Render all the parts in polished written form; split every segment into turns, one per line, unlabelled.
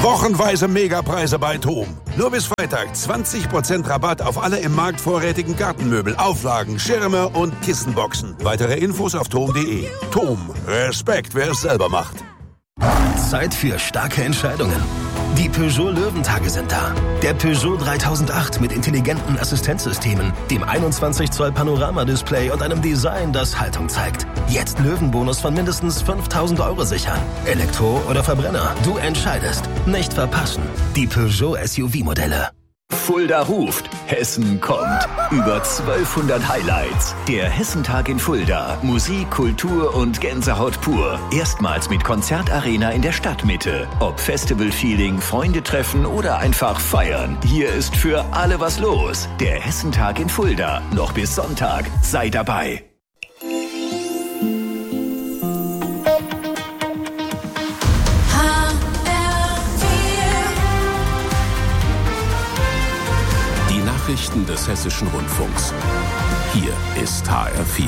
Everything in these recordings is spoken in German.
Wochenweise Megapreise bei TOM. Nur bis Freitag 20% Rabatt auf alle im Markt vorrätigen Gartenmöbel, Auflagen, Schirme und Kissenboxen. Weitere Infos auf tom.de. TOM. Respekt, wer es selber macht.
Zeit für starke Entscheidungen. Die Peugeot Löwentage sind da. Der Peugeot 3008 mit intelligenten Assistenzsystemen, dem 21 Zoll Panoramadisplay und einem Design, das Haltung zeigt. Jetzt Löwenbonus von mindestens 5.000 € sichern. Elektro oder Verbrenner, du entscheidest. Nicht verpassen. Die Peugeot SUV-Modelle.
Fulda ruft, Hessen kommt. Über 1200 Highlights. Der Hessentag in Fulda. Musik, Kultur und Gänsehaut pur. Erstmals mit Konzertarena in der Stadtmitte. Ob Festival-Feeling, Freunde treffen oder einfach feiern. Hier ist für alle was los. Der Hessentag in Fulda. Noch bis Sonntag. Sei dabei.
Nachrichten des Hessischen Rundfunks. Hier ist HR4.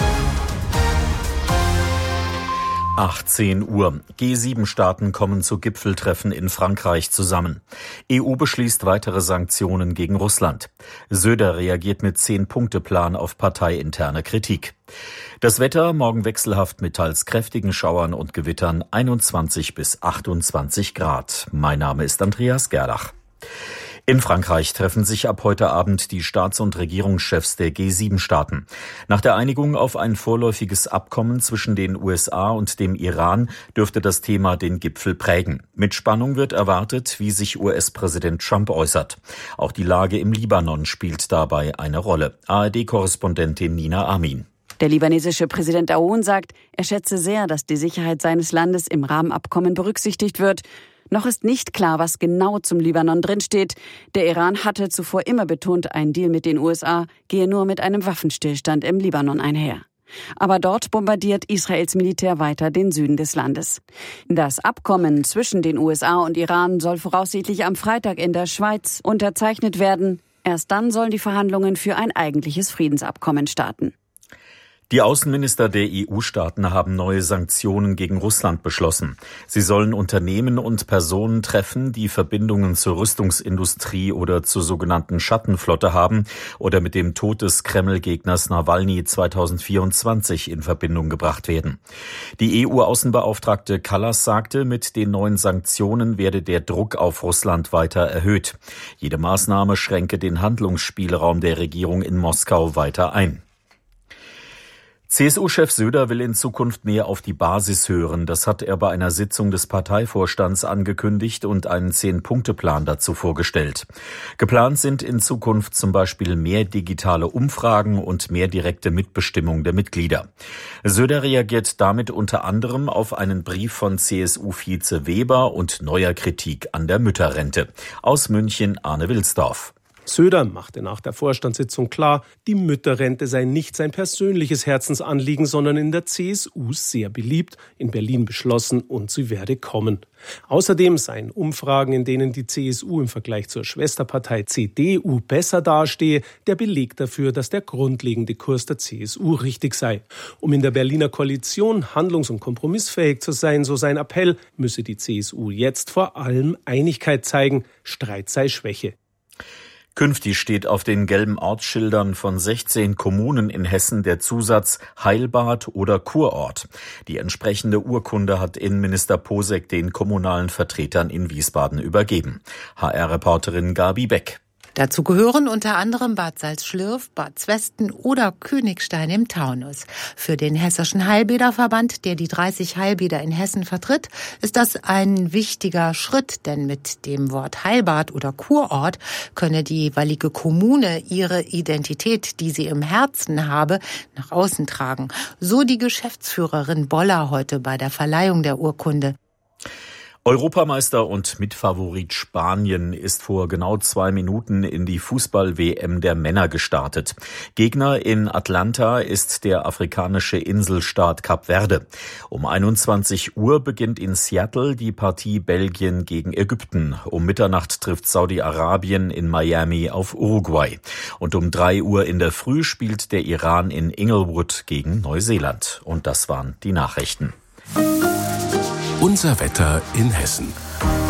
18 Uhr. G7-Staaten kommen zu Gipfeltreffen in Frankreich zusammen. EU beschließt weitere Sanktionen gegen Russland. Söder reagiert mit 10-Punkte-Plan auf parteiinterne Kritik. Das Wetter morgen wechselhaft mit teils kräftigen Schauern und Gewittern 21 bis 28 Grad. Mein Name ist Andreas Gerlach. In Frankreich treffen sich ab heute Abend die Staats- und Regierungschefs der G7-Staaten. Nach der Einigung auf ein vorläufiges Abkommen zwischen den USA und dem Iran dürfte das Thema den Gipfel prägen. Mit Spannung wird erwartet, wie sich US-Präsident Trump äußert. Auch die Lage im Libanon spielt dabei eine Rolle. ARD-Korrespondentin Nina Amin.
Der libanesische Präsident Aoun sagt, er schätze sehr, dass die Sicherheit seines Landes im Rahmenabkommen berücksichtigt wird. Noch ist nicht klar, was genau zum Libanon drinsteht. Der Iran hatte zuvor immer betont, ein Deal mit den USA gehe nur mit einem Waffenstillstand im Libanon einher. Aber dort bombardiert Israels Militär weiter den Süden des Landes. Das Abkommen zwischen den USA und Iran soll voraussichtlich am Freitag in der Schweiz unterzeichnet werden. Erst dann sollen die Verhandlungen für ein eigentliches Friedensabkommen starten.
Die Außenminister der EU-Staaten haben neue Sanktionen gegen Russland beschlossen. Sie sollen Unternehmen und Personen treffen, die Verbindungen zur Rüstungsindustrie oder zur sogenannten Schattenflotte haben oder mit dem Tod des Kreml-Gegners Nawalny 2024 in Verbindung gebracht werden. Die EU-Außenbeauftragte Kallas sagte, mit den neuen Sanktionen werde der Druck auf Russland weiter erhöht. Jede Maßnahme schränke den Handlungsspielraum der Regierung in Moskau weiter ein. CSU-Chef Söder will in Zukunft mehr auf die Basis hören. Das hat er bei einer Sitzung des Parteivorstands angekündigt und einen 10-Punkte-Plan dazu vorgestellt. Geplant sind in Zukunft zum Beispiel mehr digitale Umfragen und mehr direkte Mitbestimmung der Mitglieder. Söder reagiert damit unter anderem auf einen Brief von CSU-Vize Weber und neuer Kritik an der Mütterrente. Aus München Arne Wilsdorf.
Söder machte nach der Vorstandssitzung klar, die Mütterrente sei nicht sein persönliches Herzensanliegen, sondern in der CSU sehr beliebt, in Berlin beschlossen und sie werde kommen. Außerdem seien Umfragen, in denen die CSU im Vergleich zur Schwesterpartei CDU besser dastehe, der Beleg dafür, dass der grundlegende Kurs der CSU richtig sei. Um in der Berliner Koalition handlungs- und kompromissfähig zu sein, so sein Appell, müsse die CSU jetzt vor allem Einigkeit zeigen, Streit sei Schwäche.
Künftig steht auf den gelben Ortsschildern von 16 Kommunen in Hessen der Zusatz Heilbad oder Kurort. Die entsprechende Urkunde hat Innenminister Posek den kommunalen Vertretern in Wiesbaden übergeben. HR-Reporterin Gabi Beck.
Dazu gehören unter anderem Bad Salzschlirf, Bad Zwesten oder Königstein im Taunus. Für den Hessischen Heilbäderverband, der die 30 Heilbäder in Hessen vertritt, ist das ein wichtiger Schritt, denn mit dem Wort Heilbad oder Kurort könne die jeweilige Kommune ihre Identität, die sie im Herzen habe, nach außen tragen. So die Geschäftsführerin Boller heute bei der Verleihung der Urkunde.
Europameister und Mitfavorit Spanien ist vor genau 2 Minuten in die Fußball-WM der Männer gestartet. Gegner in Atlanta ist der afrikanische Inselstaat Kap Verde. Um 21 Uhr beginnt in Seattle die Partie Belgien gegen Ägypten. Um Mitternacht trifft Saudi-Arabien in Miami auf Uruguay. Und um 3 Uhr in der Früh spielt der Iran in Inglewood gegen Neuseeland. Und das waren die Nachrichten.
Unser Wetter in Hessen.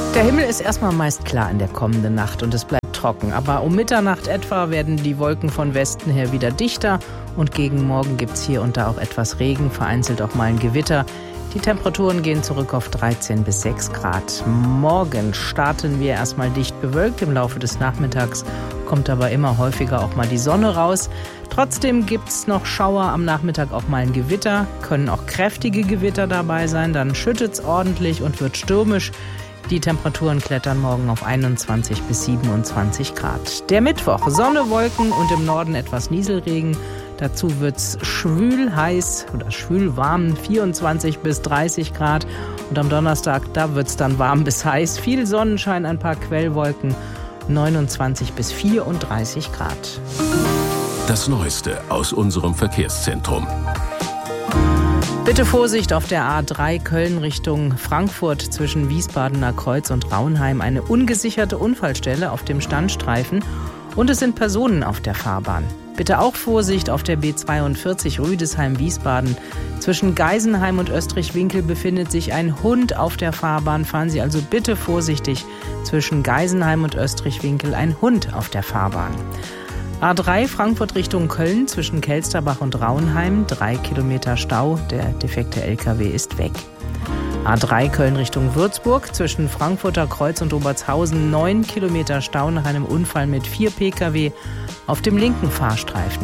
Der Himmel ist erstmal meist klar in der kommenden Nacht und es bleibt trocken. Aber um Mitternacht etwa werden die Wolken von Westen her wieder dichter und gegen Morgen gibt es hier und da auch etwas Regen, vereinzelt auch mal ein Gewitter. Die Temperaturen gehen zurück auf 13 bis 6 Grad. Morgen starten wir erstmal dicht bewölkt. Im Laufe des Nachmittags kommt aber immer häufiger auch mal die Sonne raus. Trotzdem gibt es noch Schauer, am Nachmittag auch mal ein Gewitter. Können auch kräftige Gewitter dabei sein. Dann schüttet es ordentlich und wird stürmisch. Die Temperaturen klettern morgen auf 21 bis 27 Grad. Der Mittwoch, Sonne, Wolken und im Norden etwas Nieselregen. Dazu wird's schwül heiß oder schwül warm, 24 bis 30 Grad. Und am Donnerstag, da wird's dann warm bis heiß. Viel Sonnenschein, ein paar Quellwolken, 29 bis 34 Grad.
Das Neueste aus unserem Verkehrszentrum.
Bitte Vorsicht auf der A3 Köln Richtung Frankfurt zwischen Wiesbadener Kreuz und Raunheim. Eine ungesicherte Unfallstelle auf dem Standstreifen und es sind Personen auf der Fahrbahn. Bitte auch Vorsicht auf der B42 Rüdesheim-Wiesbaden. Zwischen Geisenheim und Österreich-Winkel befindet sich ein Hund auf der Fahrbahn. Fahren Sie also bitte vorsichtig. Zwischen Geisenheim und Österreich-Winkel ein Hund auf der Fahrbahn. A3 Frankfurt Richtung Köln zwischen Kelsterbach und Raunheim, 3 Kilometer Stau, der defekte LKW ist weg. A3 Köln Richtung Würzburg zwischen Frankfurter Kreuz und Obertshausen, 9 Kilometer Stau nach einem Unfall mit 4 Pkw auf dem linken Fahrstreifen.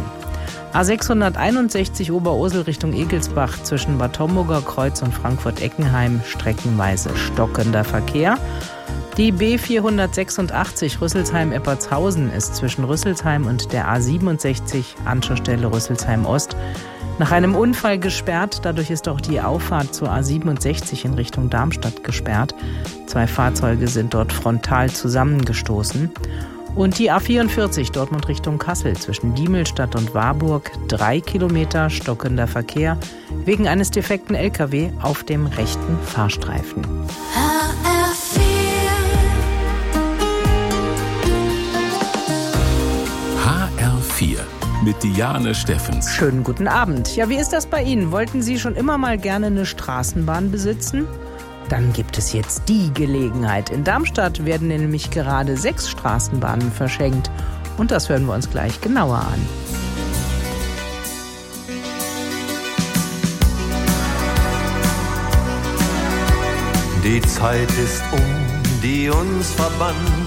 A661 Oberursel Richtung Egelsbach zwischen Bad Homburger Kreuz und Frankfurt-Eckenheim, streckenweise stockender Verkehr. Die B486 Rüsselsheim-Eppertshausen ist zwischen Rüsselsheim und der A67 Anschlussstelle Rüsselsheim-Ost nach einem Unfall gesperrt. Dadurch ist auch die Auffahrt zur A67 in Richtung Darmstadt gesperrt. 2 Fahrzeuge sind dort frontal zusammengestoßen. Und die A44 Dortmund Richtung Kassel zwischen Diemelstadt und Warburg, 3 Kilometer stockender Verkehr wegen eines defekten LKW auf dem rechten Fahrstreifen.
HR4 mit Diane Steffens.
Schönen guten Abend. Ja, wie ist das bei Ihnen? Wollten Sie schon immer mal gerne eine Straßenbahn besitzen? Dann gibt es jetzt die Gelegenheit. In Darmstadt werden nämlich gerade 6 Straßenbahnen verschenkt. Und das hören wir uns gleich genauer an.
Die Zeit ist die uns verband.